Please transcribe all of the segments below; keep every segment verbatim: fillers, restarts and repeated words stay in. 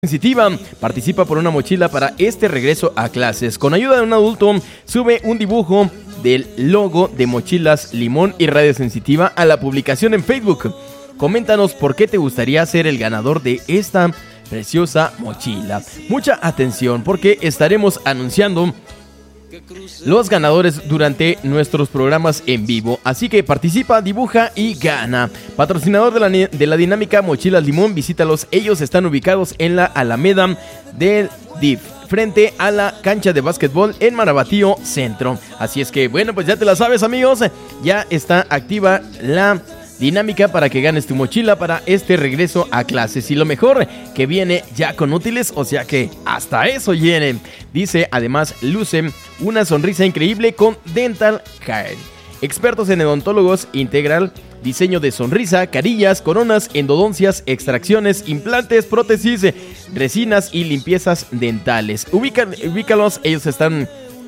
Sensitiva participa por una mochila para este regreso a clases. Con ayuda de un adulto, sube un dibujo del logo de Mochilas Limón y Radio Sensitiva a la publicación en Facebook. Coméntanos por qué te gustaría ser el ganador de esta preciosa mochila. Mucha atención porque estaremos anunciando los ganadores durante nuestros programas en vivo. Así que participa, dibuja y gana. Patrocinador de la, de la dinámica Mochilas Limón, visítalos. Ellos están ubicados en la Alameda del D I F, frente a la cancha de básquetbol en Marabatío Centro. Así es que, bueno, pues ya te la sabes, amigos. Ya está activa la dinámica para que ganes tu mochila para este regreso a clases. Y lo mejor, que viene ya con útiles, o sea que hasta eso viene. Dice, además, luce una sonrisa increíble con Dental Care. Expertos en odontólogos integral, diseño de sonrisa, carillas, coronas, endodoncias, extracciones, implantes, prótesis, resinas y limpiezas dentales. Ubica, ubícalos, ellos están,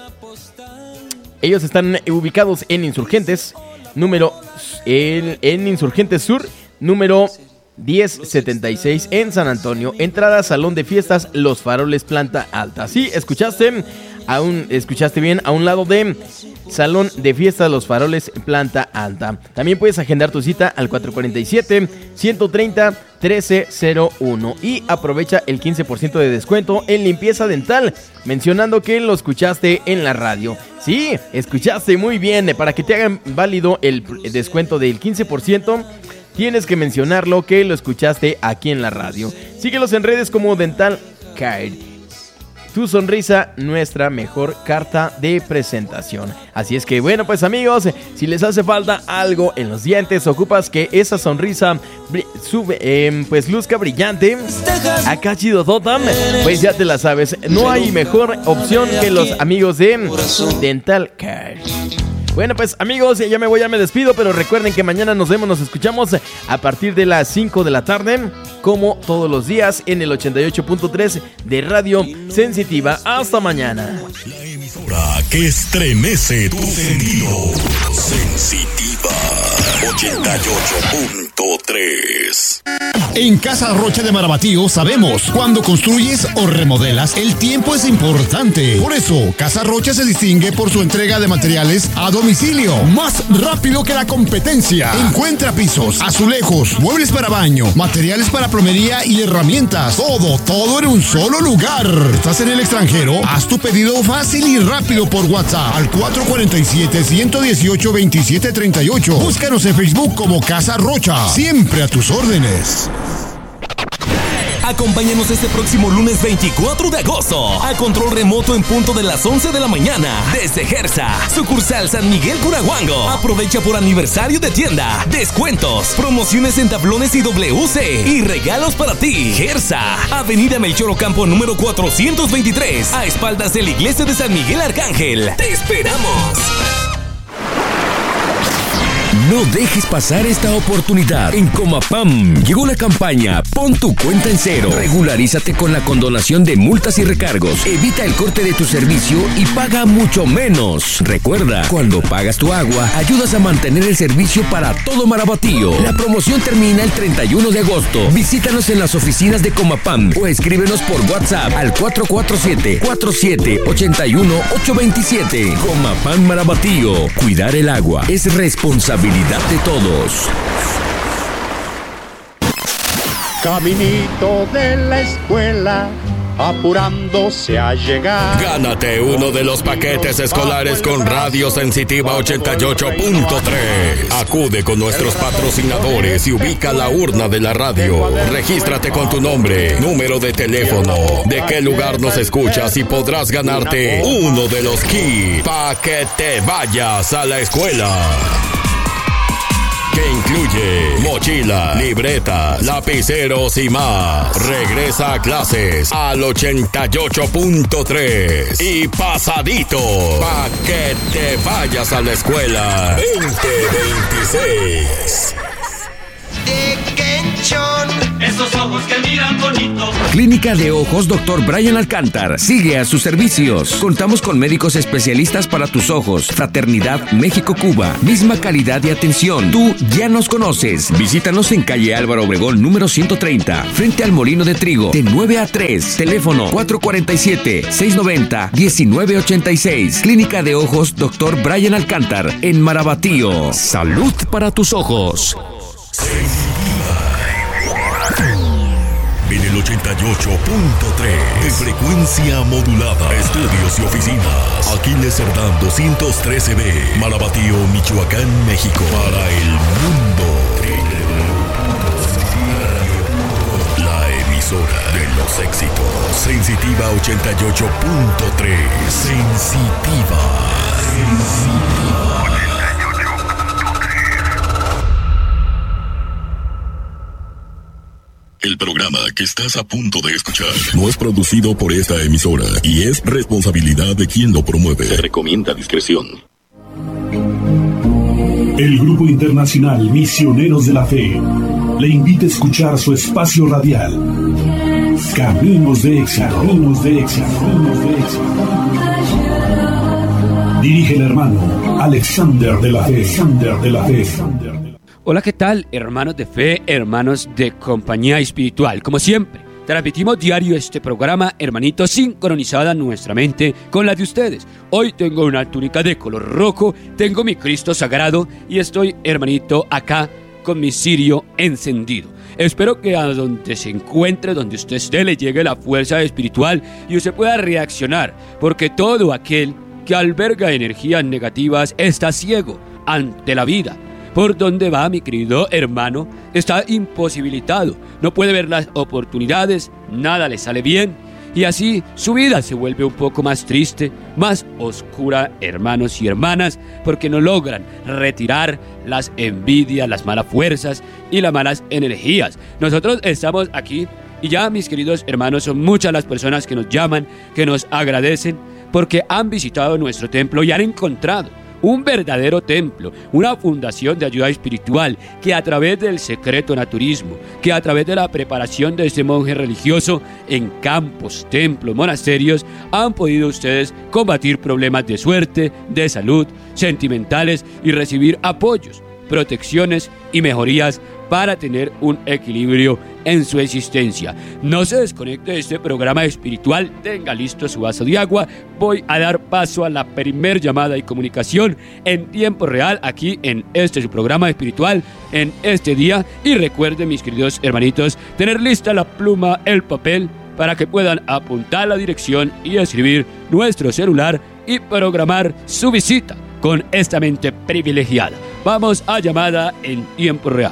ellos están ubicados en Insurgentes, número en, en Insurgentes Sur, número diez setenta y seis en San Antonio. Entrada Salón de Fiestas Los Faroles, planta alta. Sí, escuchaste, a un, escuchaste bien, a un lado de Salón de Fiestas Los Faroles, planta alta. También puedes agendar tu cita al cuatro cuatro siete, uno tres cero, uno tres cero uno y aprovecha el quince por ciento de descuento en limpieza dental, mencionando que lo escuchaste en la radio. Sí, escuchaste muy bien. Para que te hagan válido el descuento del quince por ciento, tienes que mencionarlo que lo escuchaste aquí en la radio. Síguelos en redes como Dental Care. Tu sonrisa, nuestra mejor carta de presentación. Así es que, bueno, pues amigos, si les hace falta algo en los dientes, ocupas que esa sonrisa br- sube, eh, pues luzca brillante, acá chidodota, pues ya te la sabes. No hay mejor opción que los amigos de Dental Care. Bueno, pues amigos, ya me voy, ya me despido, pero recuerden que mañana nos vemos, nos escuchamos a partir de las cinco de la tarde, como todos los días, en el ochenta y ocho punto tres de Radio Sensitiva. Hasta mañana. La emisora que estremece tu sentido. Sensitiva ochenta y ocho punto tres. En Casa Rocha de Marabatío sabemos, cuando construyes o remodelas, el tiempo es importante. Por eso, Casa Rocha se distingue por su entrega de materiales a domicilio, más rápido que la competencia. Encuentra pisos, azulejos, muebles para baño, materiales para plomería y herramientas. Todo, todo en un solo lugar. ¿Estás en el extranjero? Haz tu pedido fácil y rápido por WhatsApp al cuatro cuatro siete, uno uno ocho, dos siete tres ocho. Búscanos en Facebook como Casa Rocha. Siempre a tus órdenes. Acompáñanos este próximo lunes veinticuatro de agosto a control remoto en punto de las once de la mañana desde Gersa, sucursal San Miguel Curahuango. Aprovecha por aniversario de tienda, descuentos, promociones en tablones y W C y regalos para ti. Gersa, Avenida Melchor Ocampo número cuatrocientos veintitrés, a espaldas de la iglesia de San Miguel Arcángel. ¡Te esperamos! No dejes pasar esta oportunidad. En Comapam llegó la campaña Pon tu cuenta en cero. Regularízate con la condonación de multas y recargos. Evita el corte de tu servicio y paga mucho menos. Recuerda, cuando pagas tu agua, ayudas a mantener el servicio para todo Marabatío. La promoción termina el treinta y uno de agosto. Visítanos en las oficinas de Comapam o escríbenos por WhatsApp al cuatro cuatro siete, cuatro siete ocho uno, ocho dos siete. Comapam Marabatío. Cuidar el agua es responsabilidad de todos. Caminito de la escuela, apurándose a llegar. Gánate uno de los paquetes escolares con Radio Sensitiva ochenta y ocho punto tres. Acude con nuestros patrocinadores y ubica la urna de la radio. Regístrate con tu nombre, número de teléfono, de qué lugar nos escuchas y podrás ganarte uno de los kits para que te vayas a la escuela. Que incluye mochila, libreta, lapiceros y más. Regresa a clases al ochenta y ocho punto tres y pasadito pa' que te vayas a la escuela veinte veintiséis. De Kenchon es esos ojos que miran bonito. Clínica de Ojos doctor Brian Alcántar sigue a sus servicios. Contamos con médicos especialistas para tus ojos. Fraternidad México-Cuba. Misma calidad de atención. Tú ya nos conoces. Visítanos en calle Álvaro Obregón número ciento treinta, frente al Molino de Trigo, de nueve a tres. Teléfono cuatro cuatro siete, seis nueve cero, uno nueve ocho seis. Clínica de Ojos doctor Brian Alcántar en Marabatío. Salud para tus ojos. En el ochenta y ocho punto tres de frecuencia modulada, estudios y oficinas. Aquiles Cerdán doscientos trece B, Marabatío, Michoacán, México. Para el mundo. La emisora de los éxitos. Sensitiva ochenta y ocho punto tres. Sensitiva. Sensitiva. El programa que estás a punto de escuchar no es producido por esta emisora y es responsabilidad de quien lo promueve. Se recomienda discreción. El Grupo Internacional Misioneros de la Fe le invita a escuchar su espacio radial Caminos de Éxito. Caminos de Éxito. Caminos de Éxito. Dirige el hermano Alexander de la Fe. Alexander de la Fe. Hola, ¿qué tal? Hermanos de fe, hermanos de compañía espiritual. Como siempre, transmitimos diario este programa, hermanitos, sincronizada nuestra mente con la de ustedes. Hoy tengo una túnica de color rojo, tengo mi Cristo sagrado y estoy, hermanito, acá con mi cirio encendido. Espero que a donde se encuentre, donde usted esté, le llegue la fuerza espiritual y usted pueda reaccionar, porque todo aquel que alberga energías negativas está ciego ante la vida. Por donde va, mi querido hermano, está imposibilitado, no puede ver las oportunidades, nada le sale bien, y así su vida se vuelve un poco más triste, más oscura, hermanos y hermanas, porque no logran retirar las envidias, las malas fuerzas y las malas energías. Nosotros estamos aquí y ya, mis queridos hermanos, son muchas las personas que nos llaman, que nos agradecen, porque han visitado nuestro templo y han encontrado un verdadero templo, una fundación de ayuda espiritual que a través del secreto naturismo, que a través de la preparación de este monje religioso en campos, templos, monasterios, han podido ustedes combatir problemas de suerte, de salud, sentimentales y recibir apoyos, protecciones y mejorías para tener un equilibrio en su existencia. No se desconecte de este programa espiritual, tenga listo su vaso de agua. Voy a dar paso a la primer llamada y comunicación en tiempo real aquí en este su programa espiritual en este día. Y recuerden, mis queridos hermanitos, tener lista la pluma, el papel, para que puedan apuntar la dirección y escribir nuestro celular y programar su visita con esta mente privilegiada. Vamos a llamada en tiempo real.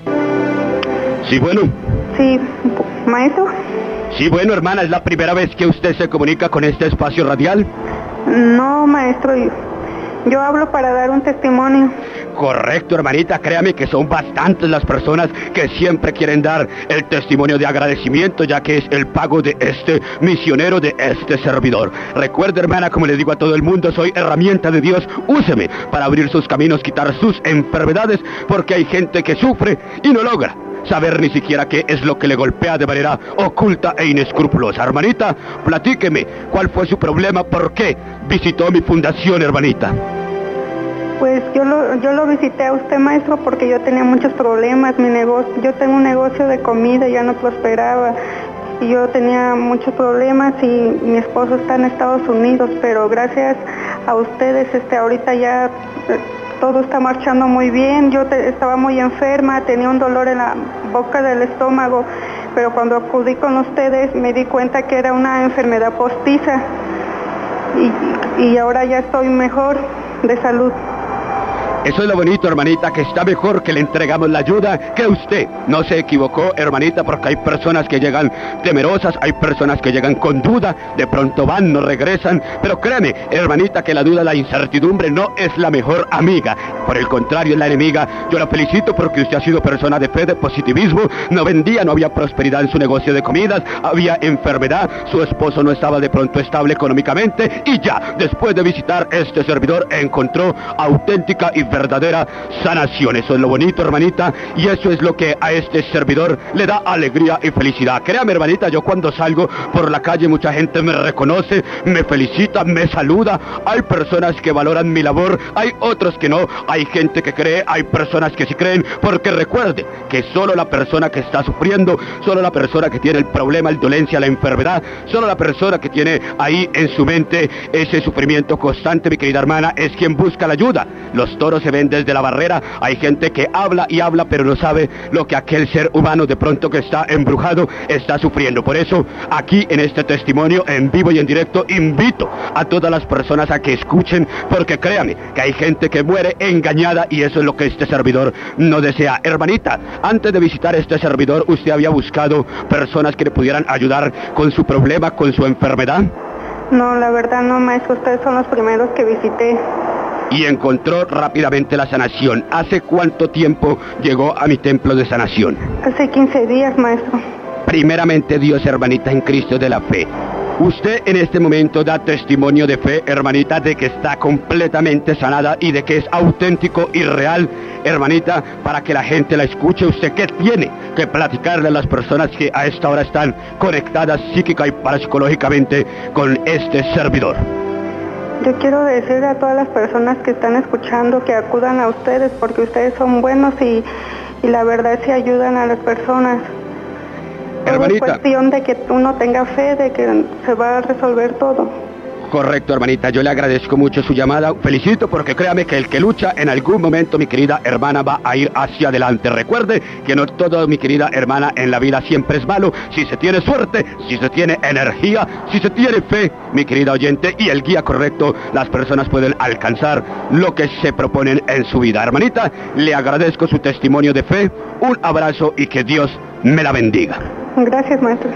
Sí, bueno. Sí, maestro. Sí, bueno, hermana, ¿es la primera vez que usted se comunica con este espacio radial? No, maestro, yo hablo para dar un testimonio. Correcto, hermanita, créame que son bastantes las personas que siempre quieren dar el testimonio de agradecimiento, ya que es el pago de este misionero, de este servidor. Recuerde, hermana, como le digo a todo el mundo, soy herramienta de Dios. Úseme para abrir sus caminos, quitar sus enfermedades, porque hay gente que sufre y no logra saber ni siquiera qué es lo que le golpea de manera oculta e inescrupulosa. Hermanita, platíqueme, ¿cuál fue su problema? ¿Por qué visitó mi fundación, hermanita? Pues yo lo, yo lo visité a usted, maestro, porque yo tenía muchos problemas. Mi negocio, yo tengo un negocio de comida, ya no prosperaba. Y yo tenía muchos problemas y mi esposo está en Estados Unidos, pero gracias a ustedes, este, ahorita ya eh, todo está marchando muy bien. Yo te, estaba muy enferma, tenía un dolor en la boca del estómago, pero cuando acudí con ustedes me di cuenta que era una enfermedad postiza y, y ahora ya estoy mejor de salud. Eso es lo bonito, hermanita, que está mejor que le entregamos la ayuda, que usted no se equivocó, hermanita, porque hay personas que llegan temerosas, hay personas que llegan con duda, de pronto van, no regresan, pero créame, hermanita, que la duda, la incertidumbre no es la mejor amiga, por el contrario, es la enemiga. Yo la felicito porque usted ha sido persona de fe, de positivismo, no vendía, no había prosperidad en su negocio de comidas, había enfermedad, su esposo no estaba de pronto estable económicamente, y ya, después de visitar este servidor, encontró auténtica y verdadera sanación. Eso es lo bonito, hermanita, y eso es lo que a este servidor le da alegría y felicidad. Créame, hermanita, yo cuando salgo por la calle mucha gente me reconoce, me felicita, me saluda. Hay personas que valoran mi labor, hay otros que no, hay gente que cree, hay personas que sí creen, porque recuerde que solo la persona que está sufriendo, solo la persona que tiene el problema, la dolencia, la enfermedad, solo la persona que tiene ahí en su mente ese sufrimiento constante, mi querida hermana, es quien busca la ayuda. Los toros se ven desde la barrera, hay gente que habla y habla pero no sabe lo que aquel ser humano de pronto que está embrujado está sufriendo. Por eso aquí en este testimonio en vivo y en directo invito a todas las personas a que escuchen, porque créame que hay gente que muere engañada y eso es lo que este servidor no desea. Hermanita, antes de visitar este servidor, ¿usted había buscado personas que le pudieran ayudar con su problema, con su enfermedad? No, la verdad no, maestro, ustedes son los primeros que visité. Y encontró rápidamente la sanación. ¿Hace cuánto tiempo llegó a mi templo de sanación? Hace quince días, maestro. Primeramente, Dios, hermanita, en Cristo de la fe. Usted en este momento da testimonio de fe, hermanita, de que está completamente sanada y de que es auténtico y real, hermanita, para que la gente la escuche. ¿Usted qué tiene que platicarle a las personas que a esta hora están conectadas psíquica y parapsicológicamente con este servidor? Yo quiero decirle a todas las personas que están escuchando que acudan a ustedes porque ustedes son buenos y, y la verdad sí ayudan a las personas. Hermanita, es cuestión de que uno tenga fe de que se va a resolver todo. Correcto, hermanita, yo le agradezco mucho su llamada, felicito porque créame que el que lucha en algún momento, mi querida hermana, va a ir hacia adelante. Recuerde que no todo, mi querida hermana, en la vida siempre es malo. Si se tiene suerte, si se tiene energía, si se tiene fe, mi querida oyente, y el guía correcto, las personas pueden alcanzar lo que se proponen en su vida. Hermanita, le agradezco su testimonio de fe, un abrazo y que Dios me la bendiga. Gracias, maestro.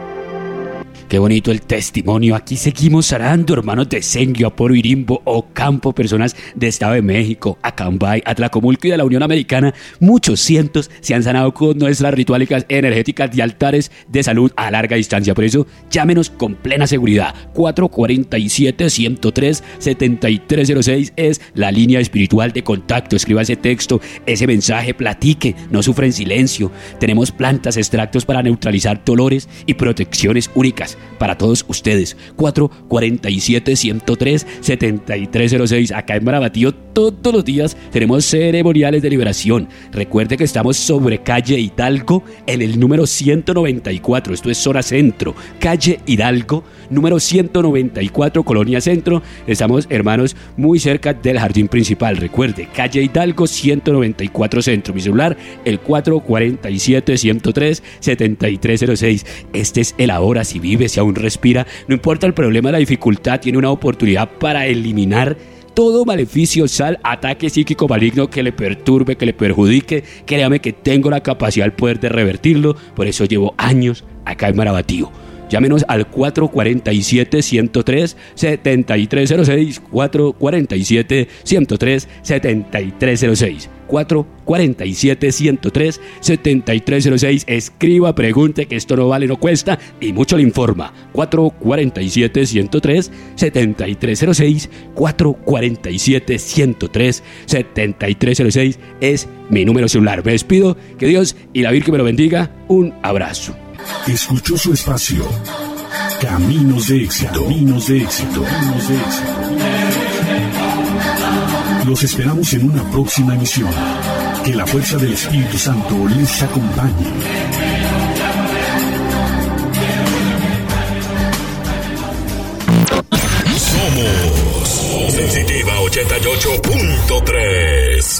Qué bonito el testimonio. Aquí seguimos sanando, hermanos de Senguio, Aporo, Irimbo, Ocampo, personas de Estado de México, Acambay, Atlacomulco y de la Unión Americana. Muchos cientos se han sanado con nuestras rituálicas energéticas de altares de salud a larga distancia. Por eso, llámenos con plena seguridad. cuatro cuatro siete, uno cero tres, siete tres cero seis es la línea espiritual de contacto. Escriba ese texto, ese mensaje, platique, no sufra en silencio. Tenemos plantas, extractos para neutralizar dolores y protecciones únicas para todos ustedes. cuatro cuatro siete, uno cero tres, siete tres cero seis. Acá en Marabatío todos los días tenemos ceremoniales de liberación. Recuerde que estamos sobre calle Hidalgo en el número ciento noventa y cuatro. Esto es zona centro, calle Hidalgo número ciento noventa y cuatro, Colonia Centro. Estamos, hermanos, muy cerca del jardín principal. Recuerde, calle Hidalgo ciento noventa y cuatro Centro. Mi celular, el cuatro cuatro siete, uno cero tres, siete tres cero seis. Este es el ahora. Si vive, si aún respira, no importa el problema, la dificultad, tiene una oportunidad para eliminar todo maleficio, sal, ataque psíquico maligno que le perturbe, que le perjudique. Créame que tengo la capacidad, el poder de revertirlo. Por eso llevo años acá en Marabatío. Llámenos al cuatro cuatro siete, uno cero tres, siete tres cero seis, cuatro cuatro siete, uno cero tres, siete tres cero seis, cuatro cuatro siete, uno cero tres, siete tres cero seis. Escriba, pregunte, que esto no vale, no cuesta y mucho le informa. cuatro cuatro siete, uno cero tres, siete tres cero seis, cuatro cuatro siete, uno cero tres, siete tres cero seis es mi número celular. Me despido, que Dios y la Virgen me lo bendiga. Un abrazo. Escuchó su espacio Caminos de Éxito. Caminos de Éxito. Caminos de Éxito. Los esperamos en una próxima emisión. Que la fuerza del Espíritu Santo les acompañe. Somos Sensitiva ochenta y ocho punto tres.